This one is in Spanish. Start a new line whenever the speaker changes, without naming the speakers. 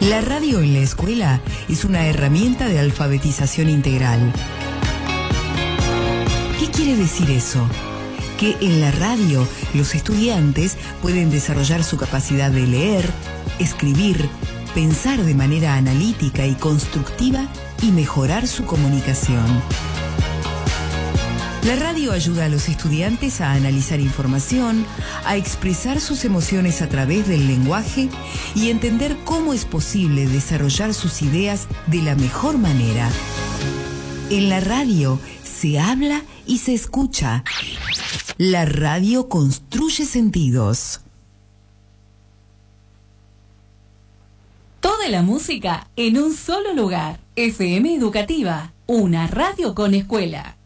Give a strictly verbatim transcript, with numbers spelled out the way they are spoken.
La radio en la escuela es una herramienta de alfabetización integral. ¿Qué quiere decir eso? Que en la radio los estudiantes pueden desarrollar su capacidad de leer, escribir, pensar de manera analítica y constructiva y mejorar su comunicación. La radio ayuda a los estudiantes a analizar información, a expresar sus emociones a través del lenguaje y entender cómo es posible desarrollar sus ideas de la mejor manera. En la radio se habla y se escucha. La radio construye sentidos.
Toda la música en un solo lugar. F M Educativa, una radio con escuela.